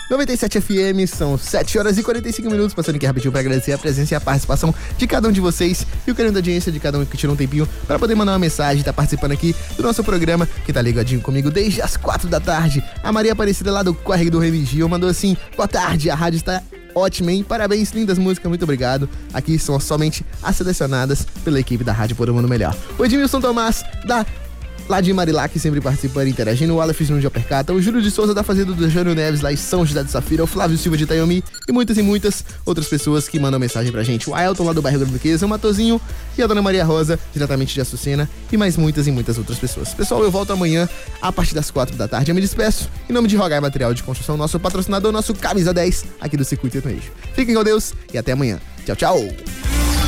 97 FM, são 7 horas e 45 minutos, passando aqui rapidinho pra agradecer a presença e a participação de cada um de vocês e o carinho da audiência de cada um que tirou um tempinho pra poder mandar uma mensagem, tá participando aqui do nosso programa, que tá ligadinho comigo desde as 4 da tarde. A Maria Aparecida lá do Córrego do Remigio mandou assim: boa tarde, a rádio está ótima, hein? Parabéns, lindas músicas, muito obrigado. Aqui são somente as selecionadas pela equipe da Rádio Por um Mundo Melhor. O Edmilson Tomás, lá de Marilac, sempre participando e interagindo. O Aleph Júnior de Apercata, o Júlio de Souza da Fazenda do Jânio Neves, lá em São José de Safira, o Flávio Silva de Itaiomi e muitas outras pessoas que mandam mensagem pra gente. O Ailton lá do bairro Granduquesa, o Matozinho e a Dona Maria Rosa, diretamente de Açucena, e mais muitas outras pessoas. Pessoal, eu volto amanhã a partir das 4 da tarde. Eu me despeço em nome de Rogai Material de Construção, nosso patrocinador, nosso Camisa 10 aqui do Circuito Sertanejo. Fiquem com Deus e até amanhã. Tchau, tchau!